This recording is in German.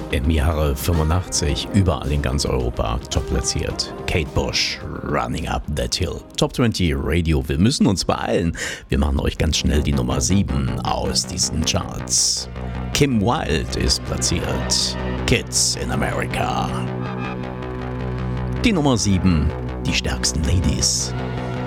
Im Jahre 85 überall in ganz Europa top platziert. Kate Bush, Running Up That Hill. Top 20 Radio, wir müssen uns beeilen. Wir machen euch ganz schnell die Nummer 7 aus diesen Charts. Kim Wilde ist platziert. Kids in America. Die Nummer 7, die stärksten Ladies.